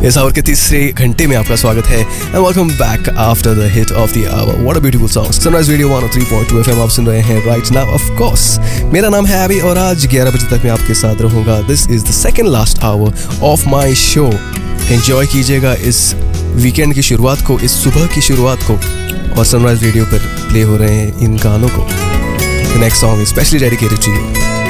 इस आवर के तीसरे घंटे में आपका स्वागत है and welcome back after the hit of the our. What a beautiful song. Sunrise radio 103.2 FM आप सुन रहे हैं राइट नाउ। ऑफ कोर्स मेरा नाम है अभी और आज 11 बजे तक मैं आपके साथ रहूंगा। This is the second last hour of my show. Enjoy कीजिएगा इस वीकेंड की शुरुआत को, इस सुबह की शुरुआत को, और सनराइज रेडियो पर प्ले हो रहे हैं इन गानों को। The next song is specially dedicated to you.